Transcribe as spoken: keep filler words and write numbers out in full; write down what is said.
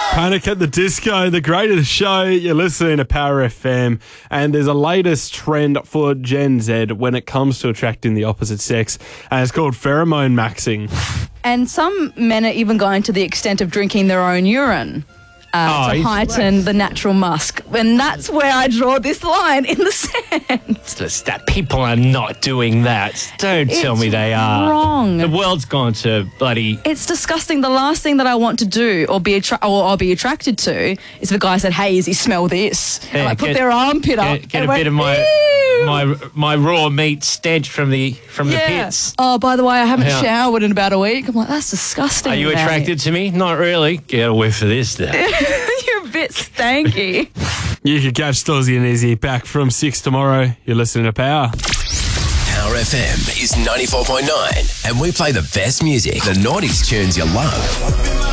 Panic at the Disco, the greatest show. You're listening to Power F M, and there's a latest trend for Gen Z when it comes to attracting the opposite sex, and it's called pheromone maxing. And some men are even going to the extent of drinking their own urine uh, Oh, to he's- heighten the natural musk. And that's where I draw this line in the sand. Just that people are not doing that. Don't tell It's me they are. wrong. The world's gone to bloody... It's disgusting. The last thing that I want to do or be attra- or I'll be attracted to is if a guy said, "Hey, Izzy, smell this," and Yeah, like put get- their armpit up. Get, get and a went, bit of my "Ew." my my raw meat stench from the from the Yeah. pits. Oh, by the way, I haven't Yeah. showered in about a week. I'm like, that's disgusting. Are you mate. attracted to me? Not really. Get a whiff of this then. You're a bit stanky. You can catch Stozzy and Izzy back from six tomorrow. You're listening to Power. Power F M is ninety-four point nine, and we play the best music, the noughties tunes you love.